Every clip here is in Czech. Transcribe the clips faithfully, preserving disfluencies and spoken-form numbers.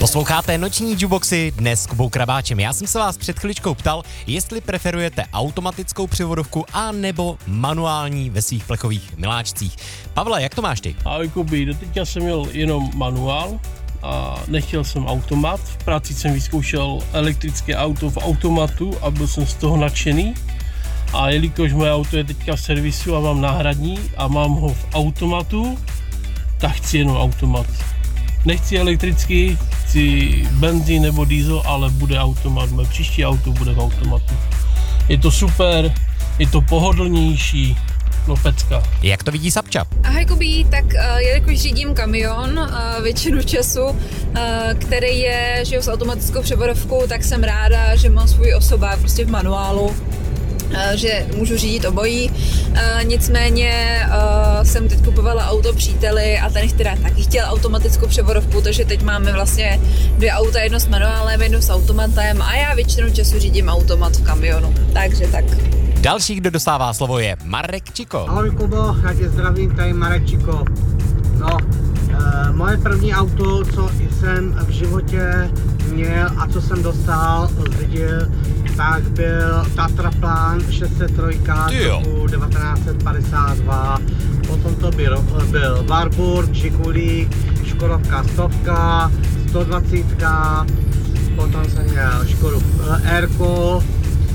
Posloucháte noční Juboxy dnes s Kubou Krabáčem. Já jsem se vás před chviličkou ptal, jestli preferujete automatickou převodovku a nebo manuální ve svých plechových miláčcích. Pavle, jak to máš ty? Ahoj Kuby, doteďka jsem měl jenom manuál a nechtěl jsem automat. V práci jsem vyzkoušel elektrické auto v automatu a byl jsem z toho nadšený. A jelikož moje auto je teďka v servisu a mám náhradní a mám ho v automatu, tak chci jenom automat. Nechci elektrický, chci benzín nebo diesel, ale bude automat. Moje příští auto bude v automatu. Je to super, je to pohodlnější, no pecka. Jak to vidí Sapča? Ahoj Kubí, tak uh, jelikož řídím kamion uh, většinu času, uh, který je že jo, s automatickou převodovkou, tak jsem ráda, že mám svůj osobák prostě v manuálu, že můžu řídit obojí. E, nicméně e, jsem teď kupovala auto příteli a ten teda taky chtěl automatickou převodovku, takže teď máme vlastně dvě auta, jedno s manuálem, jedno s automatem a já většinu času řídím automat v kamionu. Takže tak. Další, kdo dostává slovo, je Marek Čiko. Ahoj Kubo, já tě zdravím, tady Marek Čiko. No, e, moje první auto, co jsem v životě měl a co jsem dostal, zdědil, tak byl Tatra Plan šest set tři z roku devatenáct set padesát dva, potom to byl, byl Warburg, Žigulík, Škodovka stovka, sto dvacet, potom jsem měl Škodu Erko,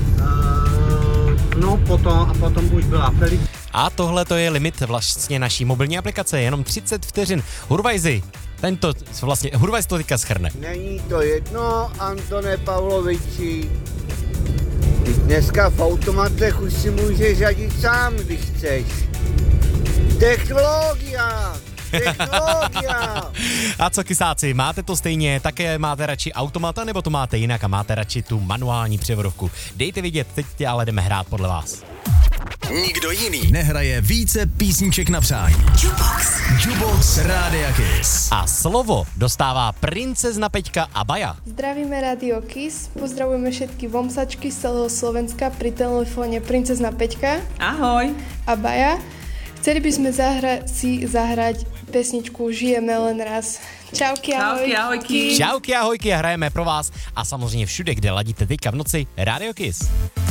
no potom a potom už byla Felix. A tohle to je limit vlastně naší mobilní aplikace, jenom třicet vteřin. Hurvajzi, tento vlastně, Hurvajz to teďka schrne. Není to jedno, Antone Pavloviči. Dneska v automatech už si můžeš řadit sám, když chceš. Technologia! Technologia! A co kysáci, máte to stejně, také máte radši automata, nebo to máte jinak a máte radši tu manuální převodovku? Dejte vidět, teď ale jdeme hrát podle vás. Nikdo jiný nehraje více písniček na přání. Jubox. Jubox Rádia Kiss. A slovo dostává princezna Peťka a Baja. Zdravíme Radio Kiss, pozdravujeme všetky vomsačky z celého Slovenska pri telefóne princezna Peťka. Ahoj. A Baja. Chceli by sme zahra- si zahrať pesničku Žijeme len raz. Čauky, ahoj. Čauky, ahojky. Čauky, ahojky a hrajeme pro vás a samozřejmě všude, kde ladíte teďka v noci, Radio Kiss.